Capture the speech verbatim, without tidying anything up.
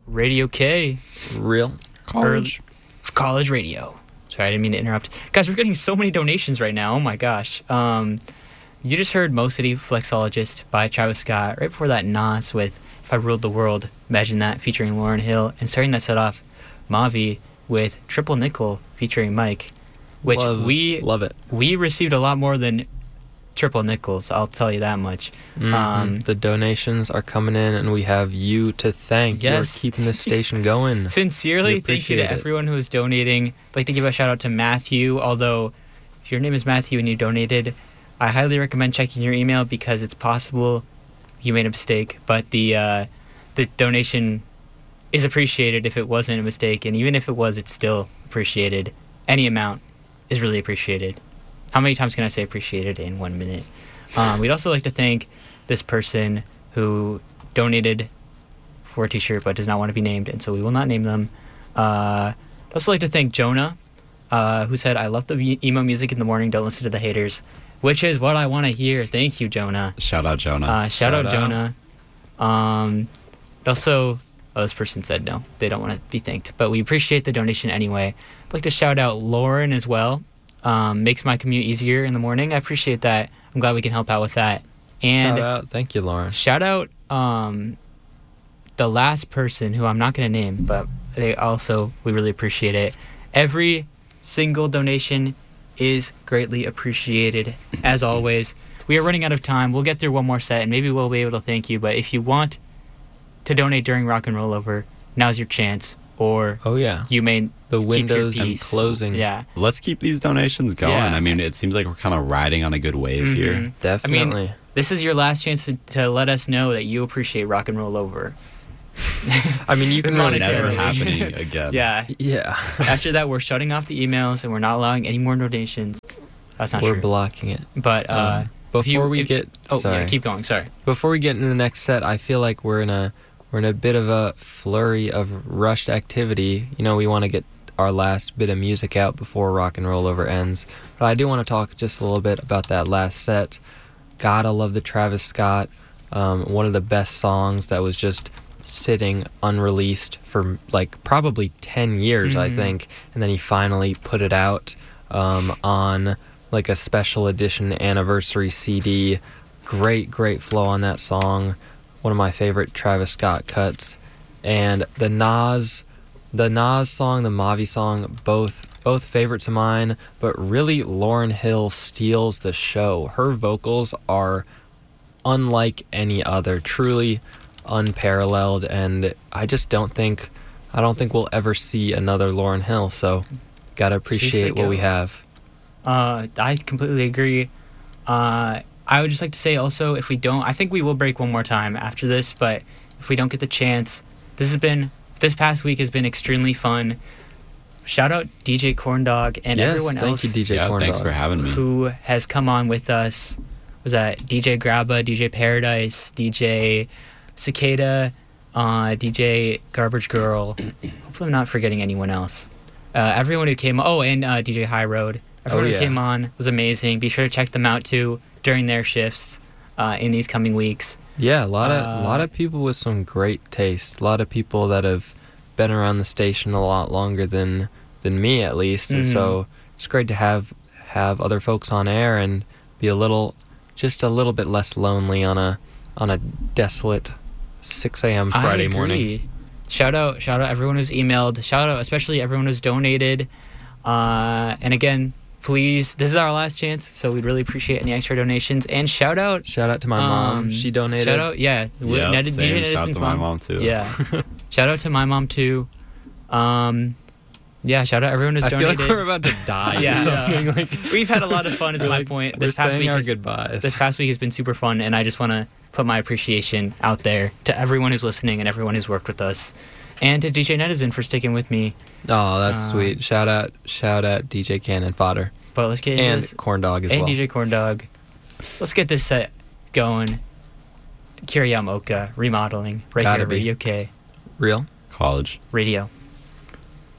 Radio K. Real. College. Or college radio. Sorry, I didn't mean to interrupt. Guys, we're getting so many donations right now. Oh my gosh. Um, you just heard Mo City Flexologist by Travis Scott. Right before that, Nas with If I Ruled the World. Imagine that, featuring Lauryn Hill. And starting that set off, Mavi with Triple Nickel featuring Mike. Which love, we love it. We received a lot more than triple nickels, I'll tell you that much. Mm-hmm. Um, the donations are coming in, and we have you to thank. Yes. You're keeping this station going. Sincerely, thank you to it. everyone who is donating. I'd like to give a shout out to Matthew, although if your name is Matthew and you donated, I highly recommend checking your email because it's possible you made a mistake, but the uh, the donation is appreciated if it wasn't a mistake, and even if it was, it's still appreciated. Any amount is really appreciated. How many times can I say appreciated in one minute? Um, we'd also like to thank this person who donated for a t-shirt but does not want to be named, and so we will not name them. Uh, I'd also like to thank Jonah, uh, who said, I love the emo music in the morning, don't listen to the haters, which is what I want to hear. Thank you, Jonah. Shout out, Jonah. Uh, shout, Shout out, out. Jonah. Um, also, oh, this person said no, they don't want to be thanked, but we appreciate the donation anyway. I'd like to shout out Lauren as well. Um, makes my commute easier in the morning. I appreciate that. I'm glad we can help out with that. And Shout out. Thank you, Lauren. shout out um, the last person who I'm not going to name, but they also, we really appreciate it. Every single donation is greatly appreciated, as always. We are running out of time. We'll get through one more set, and maybe we'll be able to thank you. But if you want to donate during Rock and Roll Over, now's your chance. Or Oh, yeah. you may The keep your windows and peace. closing. Yeah. Let's keep these donations going. Yeah. I mean, it seems like we're kind of riding on a good wave Mhm. here. Definitely. This is your last chance to, to let us know that you appreciate Rock and Roll Over. I mean, you can It's really Never monetarily. happening again. Yeah. Yeah. After that, we're shutting off the emails and we're not allowing any more donations. That's not We're true. blocking it. But uh, Um, Before you- we if- get oh sorry. yeah, keep going. Sorry. Before we get into the next set, I feel like we're in a we're in a bit of a flurry of rushed activity. You know, we want to get our last bit of music out before Rock and Roll Over ends. But I do want to talk just a little bit about that last set. Gotta love the Travis Scott. Um, one of the best songs that was just sitting unreleased for like probably ten years, I Mhm. think. And then he finally put it out um, on like a special edition anniversary C D. Great, great flow on that song. One of my favorite Travis Scott cuts. And the Nas, the Nas song, the Mavi song, both both favorites of mine. But really, Lauryn Hill steals the show. Her vocals are unlike any other, truly unparalleled. And I just don't think, I don't think we'll ever see another Lauryn Hill. So, gotta appreciate what go. we have. Uh, I completely agree. Uh, I would just like to say also, if we don't, I think we will break one more time after this, but if we don't get the chance, this has been, this past week has been extremely fun. Shout out D J Corndog and yes, everyone thank else you, D J Yeah, Corndog. thanks for having me. who has come on with us. Was that D J Grabba, D J Paradise, D J Cicada, uh, D J Garbage Girl. Hopefully I'm not forgetting anyone else. Uh, everyone who came, oh, and uh, D J High Road. Everyone Oh, who yeah. came on was amazing. Be sure to check them out too during their shifts uh, in these coming weeks. Yeah, a lot of Uh, a lot of people with some great taste. A lot of people that have been around the station a lot longer than than me, at least. And Mhm. so it's great to have have other folks on air and be a little, just a little bit less lonely on a on a desolate six a.m. Friday I agree. morning. Shout out, shout out everyone who's emailed. Shout out especially everyone who's donated. Uh, and again, please, this is our last chance, so we'd really appreciate any extra donations. And shout out, Shout out to my mom. um, She donated. Shout out, yeah, Yep, Ned- same. D J Shout out Edison's to my mom, too. Yeah, shout out to my mom too. Um, yeah, shout out everyone who's I feel donated. like we're about to die Yeah. or something. Like, We've had a lot of fun. Is we're my like- point. We're This past saying week our has, goodbyes. this past week has been super fun, and I just want to put my appreciation out there to everyone who's listening and everyone who's worked with us, and to D J Netizen for sticking with me. oh, that's uh, sweet. Shout out, shout out D J Cannon Fodder But let's get into and this. Corn Dog as and well. D J Corndog. Let's get this set going. Kiryama Oka remodeling right Gotta here, be. Radio K Real. College. Radio.